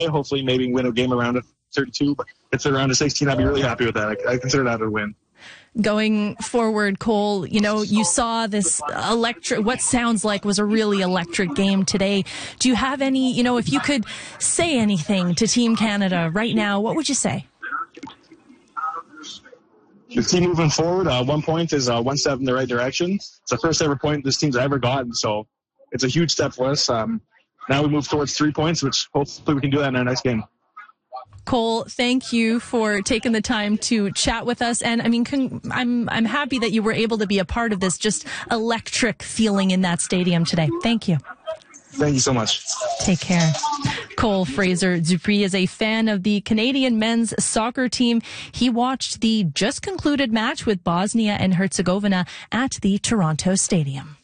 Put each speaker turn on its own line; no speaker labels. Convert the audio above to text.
Hopefully, maybe win a game around a 32. But if it's around a 16, I'd be really happy with that. I consider that a win.
Going forward, Cole, you saw this what sounds like was a really electric game today. Do you have any, if you could say anything to Team Canada right now, what would you say?
The team moving forward, 1 point is one step in the right direction. It's the first ever point this team's ever gotten, so it's a huge step for us. Now we move towards 3 points, which hopefully we can do that in our next game.
Cole, thank you for taking the time to chat with us. And I'm happy that you were able to be a part of this just electric feeling in that stadium today. Thank you.
Thank you so much.
Take care. Cole Fraser-Dupuis is a fan of the Canadian men's soccer team. He watched the just concluded match with Bosnia and Herzegovina at the Toronto Stadium.